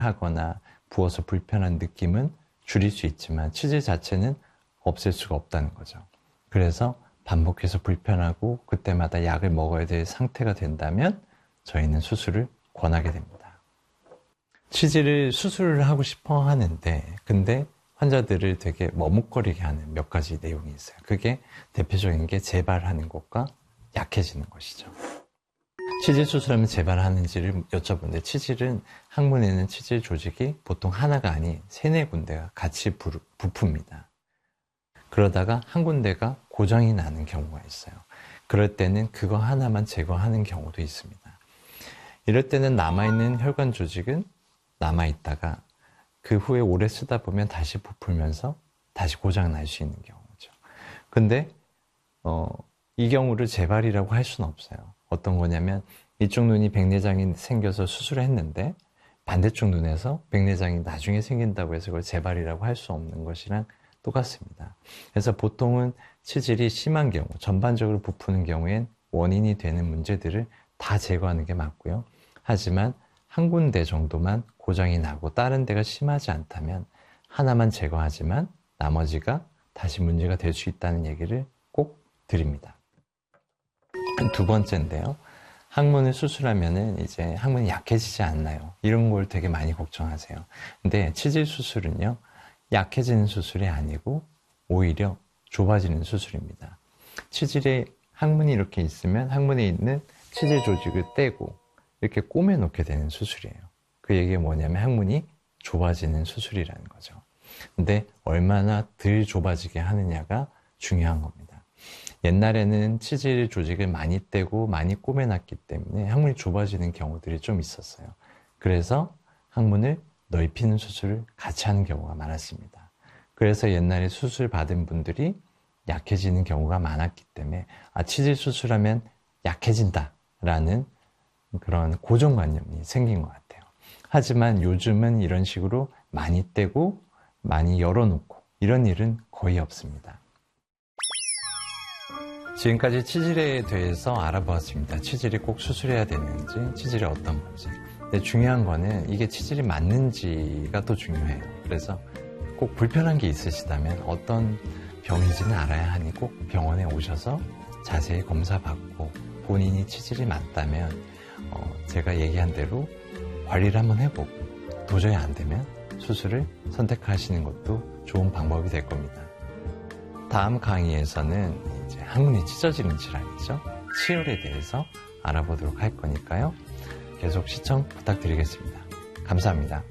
하거나 부어서 불편한 느낌은 줄일 수 있지만 치질 자체는 없앨 수가 없다는 거죠. 그래서 반복해서 불편하고 그때마다 약을 먹어야 될 상태가 된다면 저희는 수술을 권하게 됩니다. 치질을 수술을 하고 싶어 하는데 근데 환자들을 되게 머뭇거리게 하는 몇 가지 내용이 있어요. 그게 대표적인 게 재발하는 것과 약해지는 것이죠. 치질 수술하면 재발하는지를 여쭤보는데 치질은 항문에는 치질 조직이 보통 하나가 아닌 3-4군데가 같이 부풉니다. 그러다가 한 군데가 고장이 나는 경우가 있어요. 그럴 때는 그거 하나만 제거하는 경우도 있습니다. 이럴 때는 남아있는 혈관 조직은 남아있다가 그 후에 오래 쓰다 보면 다시 부풀면서 다시 고장 날 수 있는 경우죠. 근데 이 경우를 재발이라고 할 수는 없어요. 어떤 거냐면 이쪽 눈이 백내장이 생겨서 수술을 했는데 반대쪽 눈에서 백내장이 나중에 생긴다고 해서 그걸 재발이라고 할 수 없는 것이랑 똑같습니다. 그래서 보통은 치질이 심한 경우, 전반적으로 부푸는 경우엔 원인이 되는 문제들을 다 제거하는 게 맞고요. 하지만 한 군데 정도만 고장이 나고 다른 데가 심하지 않다면 하나만 제거하지만 나머지가 다시 문제가 될 수 있다는 얘기를 꼭 드립니다. 두 번째인데요. 항문을 수술하면은 이제 항문이 약해지지 않나요? 이런 걸 되게 많이 걱정하세요. 근데 치질 수술은요, 약해지는 수술이 아니고 오히려 좁아지는 수술입니다. 치질에 항문이 이렇게 있으면 항문에 있는 치질 조직을 떼고 이렇게 꼬매 놓게 되는 수술이에요. 그 얘기가 뭐냐면 항문이 좁아지는 수술이라는 거죠. 근데 얼마나 덜 좁아지게 하느냐가 중요한 겁니다. 옛날에는 치질 조직을 많이 떼고 많이 꼬매놨기 때문에 항문이 좁아지는 경우들이 좀 있었어요. 그래서 항문을 넓히는 수술을 같이 하는 경우가 많았습니다. 그래서 옛날에 수술 받은 분들이 약해지는 경우가 많았기 때문에 치질 수술하면 약해진다라는 그런 고정관념이 생긴 것 같아요. 하지만 요즘은 이런 식으로 많이 떼고 많이 열어놓고 이런 일은 거의 없습니다. 지금까지 치질에 대해서 알아보았습니다. 치질이 꼭 수술해야 되는지, 치질이 어떤 건지. 근데 중요한 거는 이게 치질이 맞는지가 또 중요해요. 그래서 꼭 불편한 게 있으시다면 어떤 병인지는 알아야 하니 꼭 병원에 오셔서 자세히 검사받고 본인이 치질이 맞다면 제가 얘기한 대로 관리를 한번 해보고 도저히 안 되면 수술을 선택하시는 것도 좋은 방법이 될 겁니다. 다음 강의에서는 이제 항문이 찢어지는 질환이죠. 치열에 대해서 알아보도록 할 거니까요. 계속 시청 부탁드리겠습니다. 감사합니다.